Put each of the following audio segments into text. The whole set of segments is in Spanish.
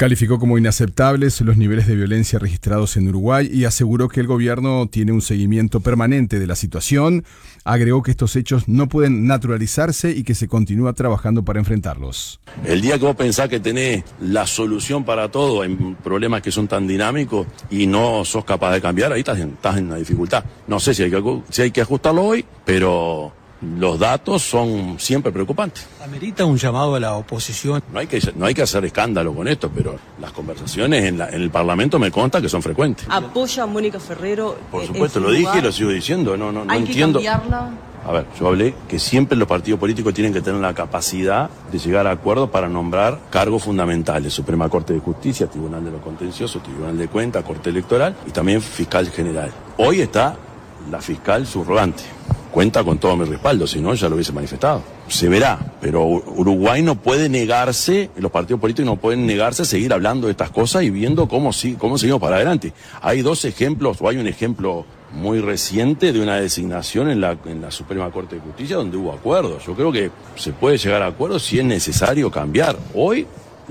Calificó como inaceptables los niveles de violencia registrados en Uruguay y aseguró que el gobierno tiene un seguimiento permanente de la situación. Agregó que estos hechos no pueden naturalizarse y que se continúa trabajando para enfrentarlos. El día que vos pensás que tenés la solución para todo en problemas que son tan dinámicos y no sos capaz de cambiar, ahí estás en una dificultad. No sé si hay que ajustarlo hoy, pero los datos son siempre preocupantes. ¿Amerita un llamado a la oposición? No hay que hacer escándalo con esto, pero las conversaciones en el Parlamento me consta que son frecuentes. ¿Apoya a Mónica Ferrero? Por supuesto, lo dije y lo sigo diciendo. No entiendo. ¿Hay que cambiarla? A ver, yo hablé que siempre los partidos políticos tienen que tener la capacidad de llegar a acuerdos para nombrar cargos fundamentales. Suprema Corte de Justicia, Tribunal de lo Contencioso, Tribunal de Cuentas, Corte Electoral y también Fiscal General. Hoy está la fiscal subrogante. Cuenta con todo mi respaldo, si no ya lo hubiese manifestado. Se verá, pero Uruguay no puede negarse, los partidos políticos no pueden negarse a seguir hablando de estas cosas y viendo cómo seguimos para adelante. Hay dos ejemplos, o hay un ejemplo muy reciente de una designación en la Suprema Corte de Justicia donde hubo acuerdos. Yo creo que se puede llegar a acuerdos si es necesario cambiar. Hoy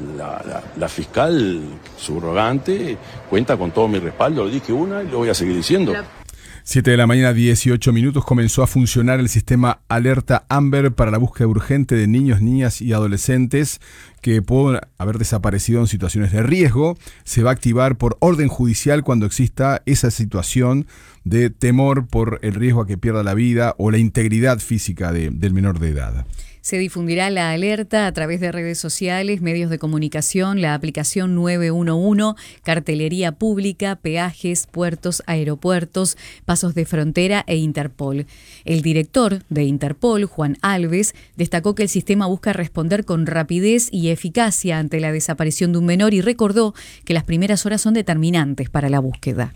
la fiscal subrogante cuenta con todo mi respaldo, lo dije una y lo voy a seguir diciendo. 7 de la mañana, 18 minutos, comenzó a funcionar el sistema Alerta Amber para la búsqueda urgente de niños, niñas y adolescentes que pueden haber desaparecido en situaciones de riesgo. Se va a activar por orden judicial cuando exista esa situación de temor por el riesgo a que pierda la vida o la integridad física del menor de edad. Se difundirá la alerta a través de redes sociales, medios de comunicación, la aplicación 911, cartelería pública, peajes, puertos, aeropuertos, pasos de frontera e Interpol. El director de Interpol, Juan Alves, destacó que el sistema busca responder con rapidez y eficacia ante la desaparición de un menor y recordó que las primeras horas son determinantes para la búsqueda.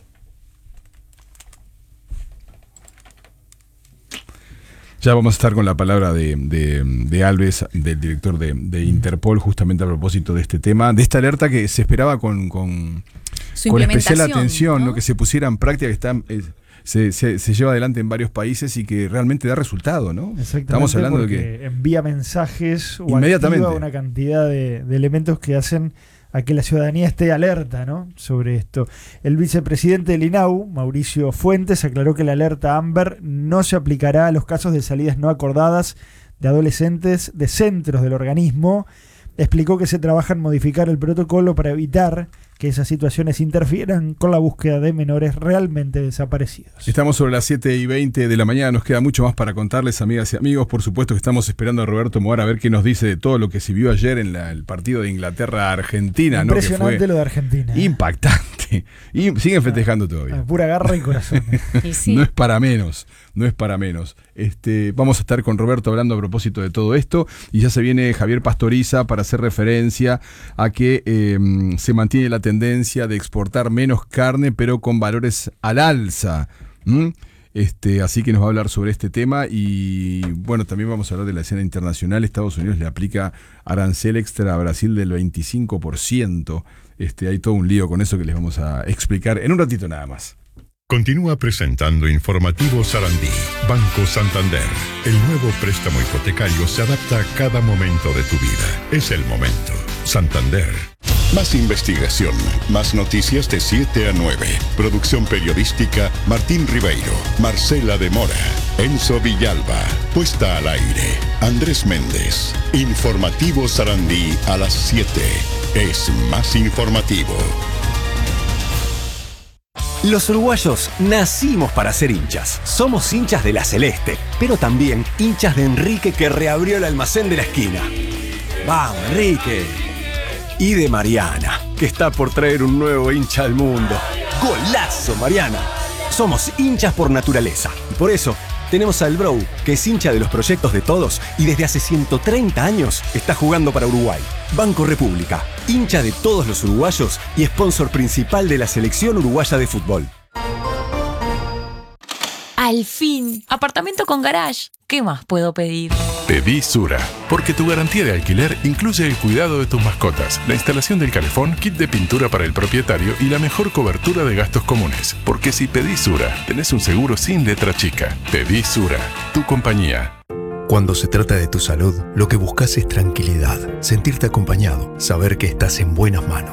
Ya vamos a estar con la palabra de Alves, del director de Interpol, justamente a propósito de este tema, de esta alerta que se esperaba con especial atención, ¿no? Que se pusiera en práctica, que se lleva adelante en varios países y que realmente da resultado, ¿no? Exactamente. Estamos hablando de que envía mensajes o inmediatamente activa una cantidad de elementos que hacen a que la ciudadanía esté alerta, ¿no?, sobre esto. El vicepresidente del INAU, Mauricio Fuentes, aclaró que la alerta Amber no se aplicará a los casos de salidas no acordadas de adolescentes de centros del organismo. Explicó que se trabaja en modificar el protocolo para evitar que esas situaciones interfieran con la búsqueda de menores realmente desaparecidos. Estamos sobre las 7:20 de la mañana, nos queda mucho más para contarles, amigas y amigos. Por supuesto que estamos esperando a Roberto Moar a ver qué nos dice de todo lo que se vio ayer en el partido de Inglaterra-Argentina. Impresionante, ¿no? Que fue lo de Argentina. Impactante. Y siguen festejando todavía. Pura garra y corazón. Sí. No es para menos. Vamos a estar con Roberto hablando a propósito de todo esto y ya se viene Javier Pastoriza para hacer referencia a que se mantiene la tendencia de exportar menos carne pero con valores al alza. Así que nos va a hablar sobre este tema y bueno, también vamos a hablar de la escena internacional. Estados Unidos le aplica arancel extra a Brasil del 25%. Hay todo un lío con eso que les vamos a explicar en un ratito nada más. Continúa presentando Informativo Sarandí. Banco Santander. El nuevo préstamo hipotecario se adapta a cada momento de tu vida. Es el momento. Santander. Más investigación, más noticias de 7 a 9. Producción periodística, Martín Ribeiro, Marcela de Mora, Enzo Villalba. Puesta al aire, Andrés Méndez. Informativo Sarandí a las 7. Es más informativo. Los uruguayos nacimos para ser hinchas. Somos hinchas de la Celeste, pero también hinchas de Enrique, que reabrió el almacén de la esquina. ¡Vamos, Enrique! Y de Mariana, que está por traer un nuevo hincha al mundo. ¡Golazo, Mariana! Somos hinchas por naturaleza. Y por eso tenemos al Bro, que es hincha de los proyectos de todos y desde hace 130 años está jugando para Uruguay. Banco República, hincha de todos los uruguayos y sponsor principal de la selección uruguaya de fútbol. Al fin, apartamento con garage. ¿Qué más puedo pedir? Pedí Sura, porque tu garantía de alquiler incluye el cuidado de tus mascotas, la instalación del calefón, kit de pintura para el propietario y la mejor cobertura de gastos comunes. Porque si pedís Sura, tenés un seguro sin letra chica. Pedí Sura, tu compañía. Cuando se trata de tu salud, lo que buscas es tranquilidad, sentirte acompañado, saber que estás en buenas manos.